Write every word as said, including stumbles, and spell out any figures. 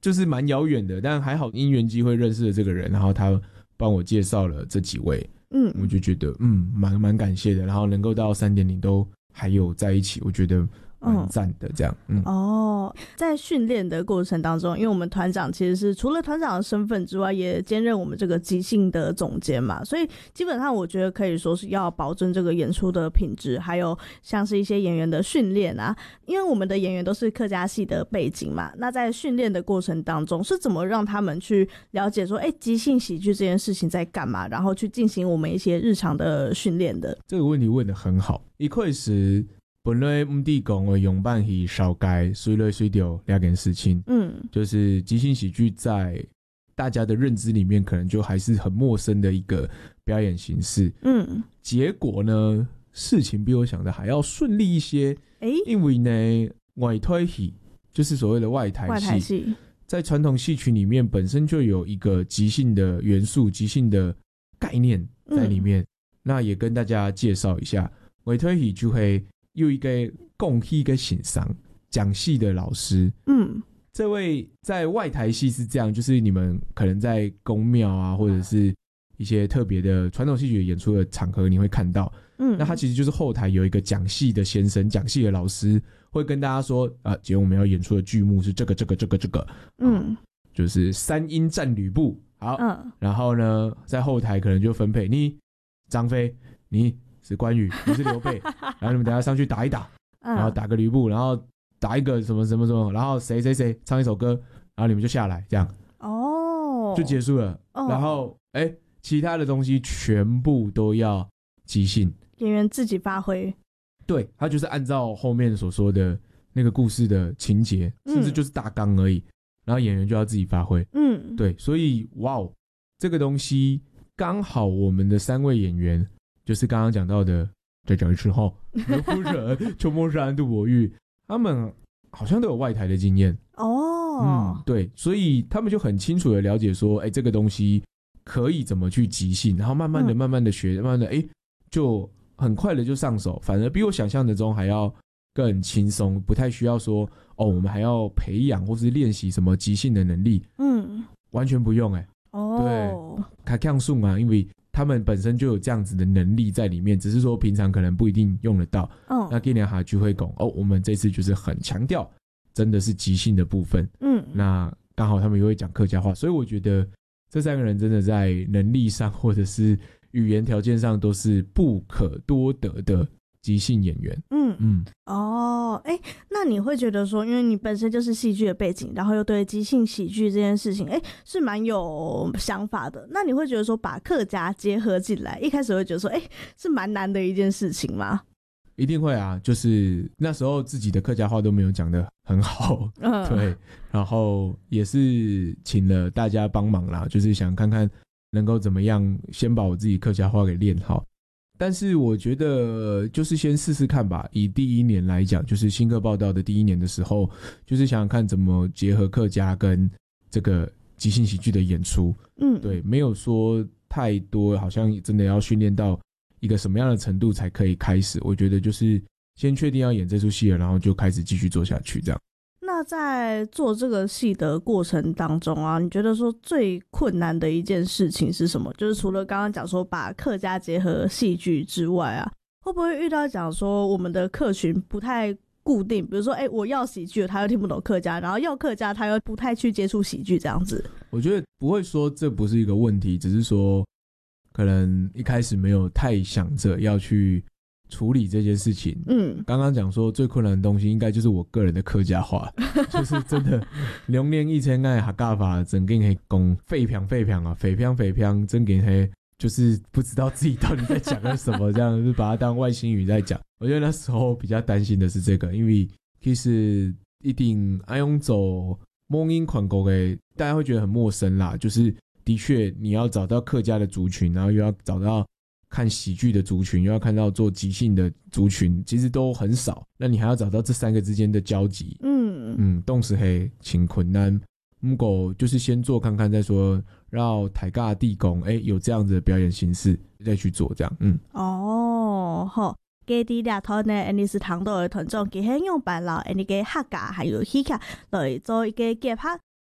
就是蛮遥远的，但还好因缘机会认识了这个人，然后他帮我介绍了这几位，嗯，我就觉得嗯蛮蛮感谢的，然后能够到 三点零 都还有在一起，我觉得蛮赞的这样。嗯哦，在训练的过程当中，因为我们团长其实是除了团长的身份之外，也兼任我们这个即兴的总监嘛，所以基本上我觉得可以说是要保证这个演出的品质，还有像是一些演员的训练啊，因为我们的演员都是客家系的背景嘛，那在训练的过程当中是怎么让他们去了解说，哎，即兴喜剧这件事情在干嘛，然后去进行我们一些日常的训练的？ 这个问题问得很好，一开始本来唔地讲的用扮戏少改，随来随掉两件事情，嗯，就是即兴喜剧在大家的认知里面，可能就还是很陌生的一个表演形式，嗯，结果呢，事情比我想的还要顺利一些，欸、因为呢，外台戏就是所谓的外台戏，外台戏在传统戏曲里面本身就有一个即兴的元素、即兴的概念在里面，嗯、那也跟大家介绍一下，外台戏就会有一个讲戏跟欣赏讲戏的老师，嗯，这位在外台戏是这样，就是你们可能在宫庙啊，或者是一些特别的传统戏曲演出的场合，你会看到，嗯，那他其实就是后台有一个讲戏的先生，讲戏的老师会跟大家说，啊，今天我们要演出的剧目是这个这个这个这个，嗯，就是三英战吕布，好，嗯，然后呢，在后台可能就分配你张飞，你是关羽，你是刘备，然后你们等一下上去打一打，嗯、然后打个吕布，然后打一个什么什么什么，然后谁谁谁唱一首歌，然后你们就下来，这样哦，就结束了。哦、然后哎，其他的东西全部都要即兴， 演员自己发挥。 对，他就是按照后面所说的那个故事的情节，嗯、甚至就是大纲而已，然后演员就要自己发挥。嗯，对，所以哇哦，这个东西刚好我们的三位演员。就是刚刚讲到的，再讲一次哈，刘夫人、邱梦山、杜伯玉，他们好像都有外台的经验哦。嗯，对，所以他们就很清楚的了解说，哎，这个东西可以怎么去即兴，然后慢慢的、慢慢的学，慢慢的，哎，就很快的就上手，反而比我想象的中还要更轻松，不太需要说哦，我们还要培养或是练习什么即兴的能力，嗯，完全不用哎、欸。哦，对，卡强顺啊，因为他们本身就有这样子的能力在里面，只是说平常可能不一定用得到。哦，那今年哈就会讲哦，我们这次就是很强调，真的是即兴的部分。嗯，那刚好他们又会讲客家话，所以我觉得这三个人真的在能力上或者是语言条件上都是不可多得的即兴演员。嗯嗯， 哦，哎，那你会觉得说，因为你本身就是戏剧的背景，然后又对即兴喜剧这件事情，哎，是蛮有想法的。那你会觉得说，把客家结合进来，一开始会觉得说，哎，是蛮难的一件事情吗？ 一定会啊，就是那时候自己的客家话都没有讲得很好，嗯，对，然后也是请了大家帮忙啦，就是想看看能够怎么样先把我自己客家话给练好。但是我觉得就是先试试看吧，以第一年来讲，就是新客报道的第一年的时候，就是想想看怎么结合客家跟这个即兴喜剧的演出。嗯，对，没有说太多好像真的要训练到一个什么样的程度才可以开始，我觉得就是先确定要演这出戏了，然后就开始继续做下去这样。 那在做这个戏的过程当中啊，你觉得说最困难的一件事情是什么？就是除了刚刚讲说把客家结合戏剧之外啊，会不会遇到讲说我们的客群不太固定，比如说哎、欸，我要喜剧他又听不懂客家，然后要客家他又不太去接触喜剧这样子？ 我觉得不会说这不是一个问题，只是说可能一开始没有太想着要去处理这件事情。嗯，刚刚讲说最困难的东西应该就是我个人的客家话，就是真的两年以前爱客家话真跟黑讲废평废평啊，废평废평真跟黑就是不知道自己到底在讲了什么，这样就把它当外星语在讲。我觉得那时候比较担心的是这个，因为其实一定爱用走蒙音款国的，大家会觉得很陌生啦。就是的确你要找到客家的族群，然后又要找到看喜剧的族群，又要看到做即兴的族群，其实都很少。那你还要找到这三个之间的交集，嗯嗯，动时黑挺困难。如果就是先做看看再说，让台尬地公哎有这样子的表演形式再去做这样。嗯哦好。给啲俩头呢，你是糖豆的团众，佢係用白老，你嘅客家還有戲劇來做一個結合，